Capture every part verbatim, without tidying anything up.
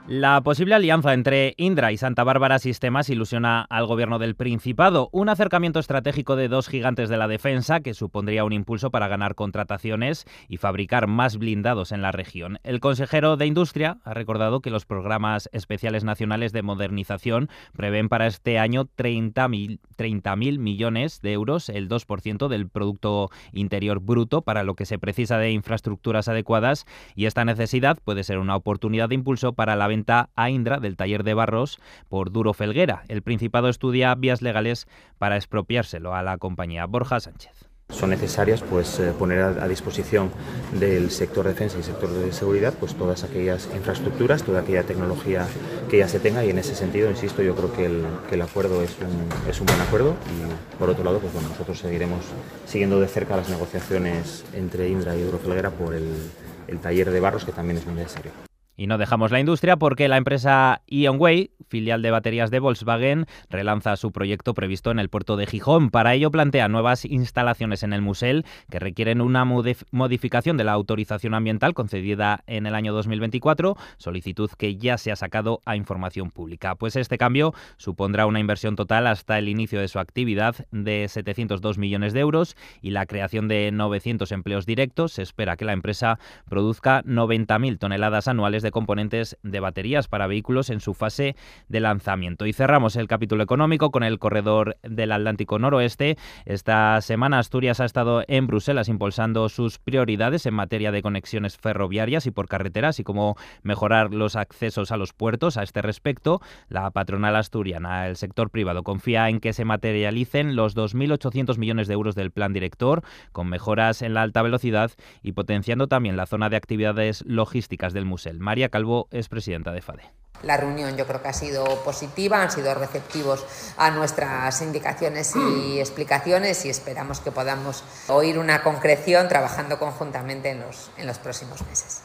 La posible alianza entre Indra y Santa Bárbara Sistemas ilusiona al gobierno del Principado, un acercamiento estratégico de dos gigantes de la defensa que supondría un impulso para ganar contrataciones y fabricar más blindados en la región. El consejero de Industria ha recordado que los programas especiales nacionales de modernización prevén para este año treinta mil millones de euros, el dos por ciento del Producto Interior Bruto, para lo que se precisa de infraestructuras adecuadas, y esta necesidad puede ser una oportunidad de impulso para la venta a Indra del taller de Barros por Duro Felguera. El Principado estudia vías legales para expropiárselo a la compañía. Borja Sánchez. Son necesarias pues eh, poner a, a disposición del sector defensa y sector de seguridad pues todas aquellas infraestructuras, toda aquella tecnología que ya se tenga, y en ese sentido, insisto, yo creo que el, que el acuerdo es un, es un buen acuerdo, y por otro lado, pues bueno, nosotros seguiremos siguiendo de cerca las negociaciones entre Indra y Duro Felguera por el, el taller de Barros, que también es muy necesario. Y no dejamos la industria porque la empresa Ionway, filial de baterías de Volkswagen, relanza su proyecto previsto en el puerto de Gijón. Para ello plantea nuevas instalaciones en el Musel que requieren una modificación de la autorización ambiental concedida en el año dos mil veinticuatro, solicitud que ya se ha sacado a información pública. Pues este cambio supondrá una inversión total hasta el inicio de su actividad de setecientos dos millones de euros y la creación de novecientos empleos directos. Se espera que la empresa produzca noventa mil toneladas anuales de de componentes de baterías para vehículos en su fase de lanzamiento. Y cerramos el capítulo económico con el corredor del Atlántico Noroeste. Esta semana Asturias ha estado en Bruselas impulsando sus prioridades en materia de conexiones ferroviarias y por carretera, así como mejorar los accesos a los puertos. A este respecto, la patronal asturiana, el sector privado, confía en que se materialicen los dos mil ochocientos millones de euros del plan director, con mejoras en la alta velocidad y potenciando también la zona de actividades logísticas del Musel. María Calvo es presidenta de FADE. La reunión yo creo que ha sido positiva, han sido receptivos a nuestras indicaciones y explicaciones, y esperamos que podamos oír una concreción trabajando conjuntamente en los, en los próximos meses.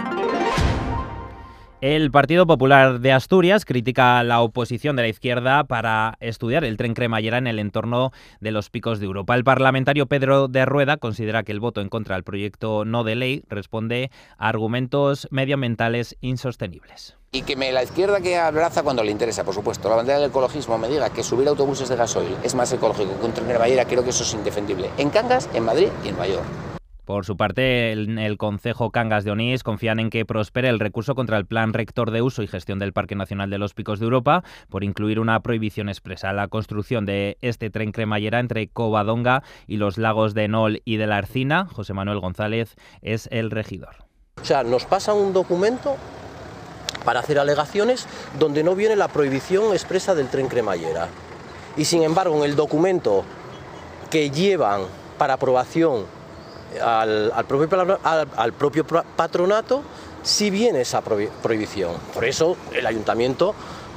El Partido Popular de Asturias critica la oposición de la izquierda para estudiar el tren cremallera en el entorno de los Picos de Europa. El parlamentario Pedro de Rueda considera que el voto en contra del proyecto no de ley responde a argumentos medioambientales insostenibles. Y que me, la izquierda que abraza cuando le interesa, por supuesto, la bandera del ecologismo, me diga que subir autobuses de gasoil es más ecológico que un tren cremallera, creo que eso es indefendible. En Cangas, en Madrid y en Nueva York. Por su parte, el, el Concejo Cangas de Onís confían en que prospere el recurso contra el Plan Rector de Uso y Gestión del Parque Nacional de los Picos de Europa por incluir una prohibición expresa a la construcción de este tren cremallera entre Covadonga y los lagos de Nol y de la Ercina. José Manuel González es el regidor. O sea, nos pasan un documento para hacer alegaciones donde no viene la prohibición expresa del tren cremallera. Y sin embargo, en el documento que llevan para aprobación Al, al, propio, al, al propio patronato, sí viene esa prohibición. Por eso el ayuntamiento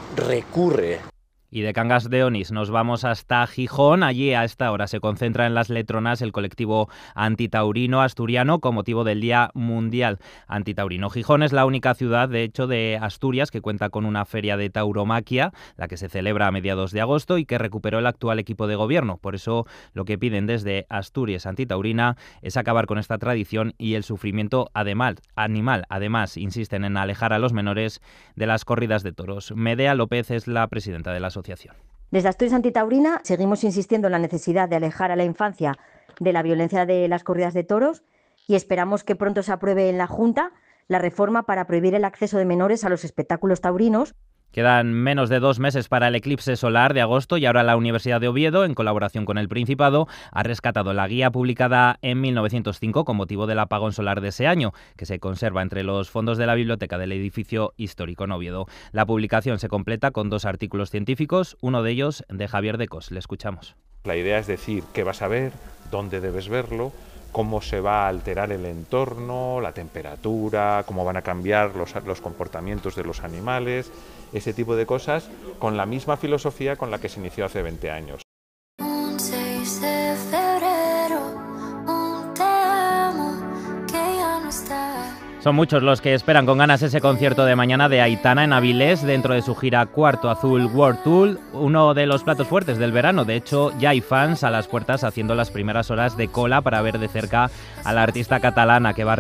recurre. Y de Cangas de Onís nos vamos hasta Gijón. Allí a esta hora se concentra en las Letronas el colectivo antitaurino asturiano con motivo del Día Mundial Antitaurino. Gijón es la única ciudad, de hecho, de Asturias que cuenta con una feria de tauromaquia, la que se celebra a mediados de agosto y que recuperó el actual equipo de gobierno. Por eso lo que piden desde Asturias Antitaurina es acabar con esta tradición y el sufrimiento animal. Además, insisten en alejar a los menores de las corridas de toros. Medea López es la presidenta de la asociación. Desde Asturias Antitaurina seguimos insistiendo en la necesidad de alejar a la infancia de la violencia de las corridas de toros y esperamos que pronto se apruebe en la Junta la reforma para prohibir el acceso de menores a los espectáculos taurinos. Quedan menos de dos meses para el eclipse solar de agosto y ahora la Universidad de Oviedo, en colaboración con el Principado, ha rescatado la guía publicada en mil novecientos cinco con motivo del apagón solar de ese año, que se conserva entre los fondos de la biblioteca del edificio histórico en Oviedo. La publicación se completa con dos artículos científicos, uno de ellos de Javier Decos. Le escuchamos. La idea es decir qué vas a ver, dónde debes verlo, cómo se va a alterar el entorno, la temperatura, cómo van a cambiar los, los comportamientos de los animales, ese tipo de cosas, con la misma filosofía con la que se inició hace veinte años. Un seis de febrero, un te amo que ya no está. Son muchos los que esperan con ganas ese concierto de mañana de Aitana en Avilés dentro de su gira Cuarto Azul World Tour, uno de los platos fuertes del verano. De hecho, ya hay fans a las puertas haciendo las primeras horas de cola para ver de cerca a la artista catalana que va a